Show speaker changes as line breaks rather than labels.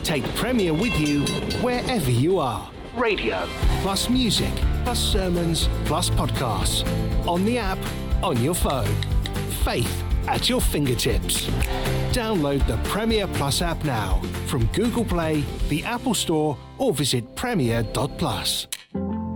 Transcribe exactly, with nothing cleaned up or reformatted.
Take Premier with you wherever you are. Radio, plus music, plus sermons, plus podcasts. On the app, on your phone. Faith at your fingertips. Download the Premier Plus app now from Google Play, the Apple Store, or visit premier dot plus.